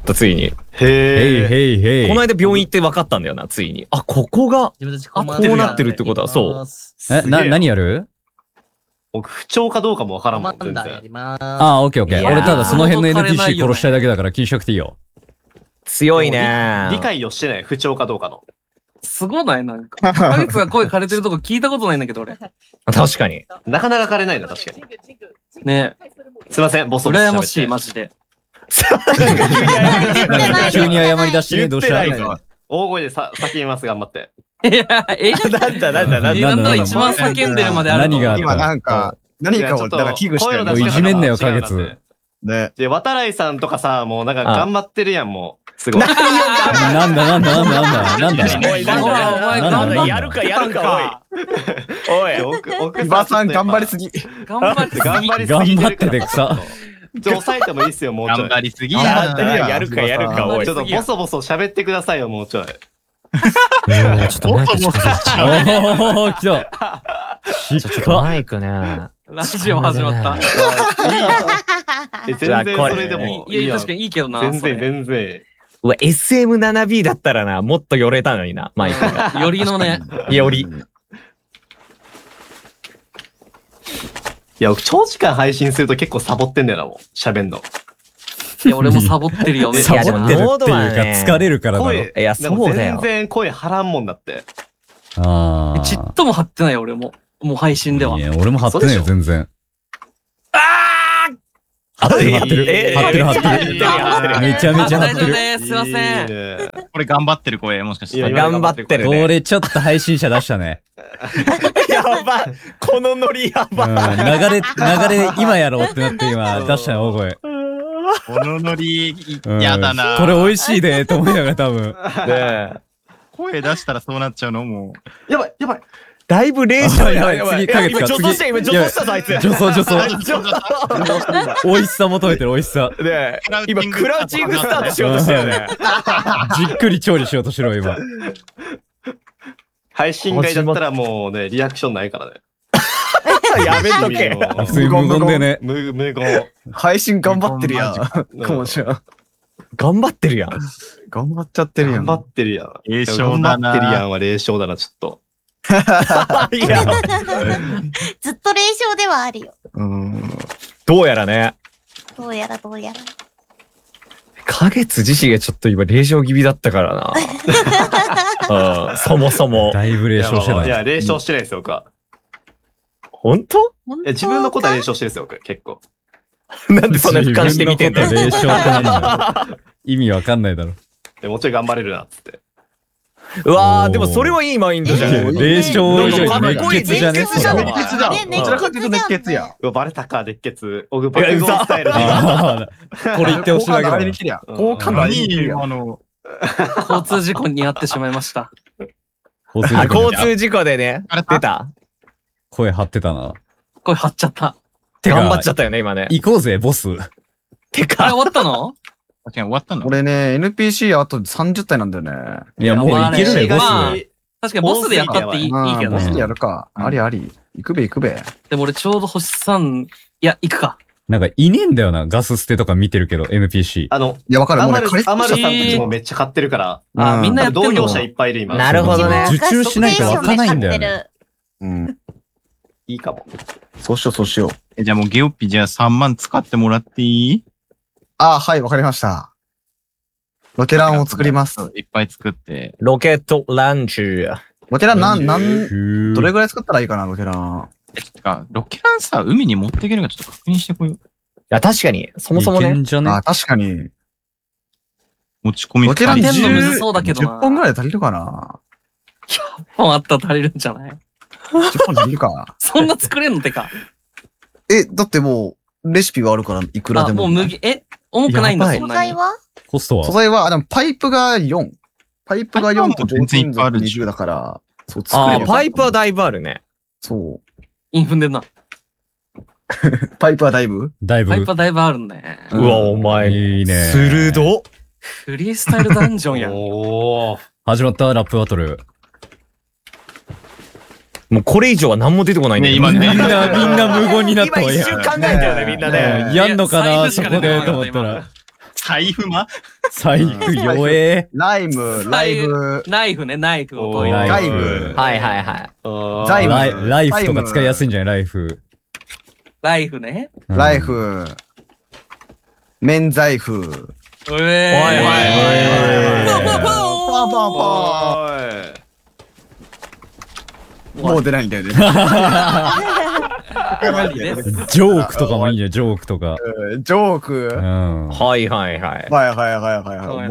った、ついに。 へへいへいへい。 この間病院行って分かったんだよな、ついに。あ、ここが、こうなってるってことは、そう。 何やる？ 僕、不調かどうかもわからんもん、全然。 あ、オッケーオッケー。俺ただその辺の NPC 殺したいだけだから気にしなくていいよ。 強いね。 理解をしてない、不調かどうかの。 すごないなんか。花月が声枯れてるとこ聞いたことないんだけど、俺。 確かに。 なかなか枯れないな、確かに。 ねすいません、ボソボソ羨ましい、マジで。 急に謝り出してね、どうしたら。大声で叫びます、頑張って。 いや、 なんだなんだ一番叫んでるまであるの。 何が今なんか、何かを、だから危惧してる。 いじめんなよ、花月。 ね。 で、渡来さんとかさ、もうなんか頑張ってるやん、もう。すごい。 なんだ。 おい、なんだ、やるか、おい。 おい。 伊庭さん頑張りすぎ。 頑張ってて草。 抑えてもいいっすよ、もうちょい。 頑張りすぎやるか、おい。 ちょっとボソボソ喋ってくださいよ、もうちょい。 ちょっとマイク近づいちゃう。 おー、来た。 ちょっとマイクね。 ラジオ始まった。 全然それでも。 いや、確かにいいけどな。 全然。 うわ、SM7B だったらな、もっと寄れたのにな、マイクが。 よりのね。 より。 いや、長時間配信すると結構サボってんだよな、もう。喋んの。 いや、俺もサボってるよね。 サボってるっていうか、疲れるからだろ。 いや、そうだよ。 全然声張らんもんだって。 ちっとも張ってないよ、俺も。もう配信では。 いや、俺も張ってないよ、全然。張ってる。めちゃめちゃ張ってる。 すいません。 これ頑張ってる声、もしかして。 頑張ってる。 これちょっと配信者出したね。 やばい。このノリやばい。 流れ、今やろうってなって今出したよ、大声。 このノリ、やだな。 これ美味しいで、と思いながら多分。 声出したらそうなっちゃうのもう。やばい。 だいぶ冷静やばい。次、かけて今、助走したぞ、あいつ。 助走。美味しさ求めてる、美味しさ。 で、今、クラウチングスタートしようとしたよね。 じっくり調理しようとしろ、今。 配信会だったらもうね、リアクションないからね。 やめとけ。 無言でね。 無言。 配信頑張ってるやん。こうじゃ。 頑張ってるやん。 頑張っちゃってるやん。 頑張ってるやん。 霊障だな。 頑張ってるやんは霊障だな、ちょっと。 いや。 ずっと霊障ではあるよ。 どうやらね。 どうやら。 花月自身がちょっと今霊障気味だったからな。そもそも。 だいぶ霊障してない。 いや、霊障してないですよ、僕は。 本当？ 自分のことは霊障してるんですよ、僕、結構。 なんでそんな俯瞰して見てんだよ。 霊障ってなんだよ。意味わかんないだろ。 もうちょい頑張れるな、つって。 うわー、でもそれはいいマインドじゃん。 霊障以上に熱血じゃね。 熱血じゃん。どちらかというと熱血や。 バレたか、熱血。僕、爆音スタイルで。 これ言ってほしいだけだ。 好感度上げに来るやん。 交通事故に遭ってしまいました。 交通事故でね。出た？ 声張ってたな。 声張っちゃった。 頑張っちゃったよね、今ね。 行こうぜ、ボス。 てか。終わったの？ 終わったの？ 俺ね、NPC あと30体なんだよね。 いや、もういけるね、ボス。 確かにボスでやったっていいけど。 ボスでやるか。あり。行くべ。 でも俺ちょうど星3、いや、行くか。 なんかいねえんだよな、ガス捨てとか見てるけど、NPC。 いや、わかる。 アマルさんたちもめっちゃ買ってるから。 みんなやってるの？ 同業者いっぱいいる、今。 なるほどね。 受注しないと湧かないんだよね。 いいかも。 そうしよう。 じゃあもうゲオッピじゃあ3万使ってもらっていい？ はい、わかりました。ロケランを作ります。 いっぱい作って。 ロケットランチュー。 ロケランどれぐらい作ったらいいかな、ロケラン。 ロケランさ、海に持っていけるかちょっと確認してこよう。 いや、確かに、そもそもね。 確かに。 持ち込み。 ロケラン 10 本ぐらいで足りるかな。 100本あったら足りるんじゃない？ 10本足りるか。 そんな作れんのてか。 だってもう、レシピがあるから、いくらでも。 もう重くないんだ、そんなに。 素材は？ コストは？ 素材は、でもパイプが4。パイプが4と上手が20だから、そう作れる。 パイプはだいぶあるね。 そう。 インフンでんな。 パイプはだいぶパイプはだいぶあるね。 うわ、お前。 いいね。 鋭っ。 フリースタイルダンジョンやん。 始まったラップバトル。 もうこれ以上は何も出てこないんだよ。 今みんな無言になったわ。 今一瞬考えたよね、みんなね。 やんのかな、そこで、と思ったら。 財布ま財布弱え。 ライム、ライブ、 ナイフね、ナイフをトイレ。 ライブ、 はいはいはい。 財ライ務、 ライフとか使いやすいんじゃないライフ。 ライフね。 うんライフ、免罪符。 おいおいおいおいおいパンパンパン。もう出ないんだよね。 ジョークとかもいいね、ジョークとか。 ジョーク。 うん。 はいはいはい。 はいはいはいはいはい。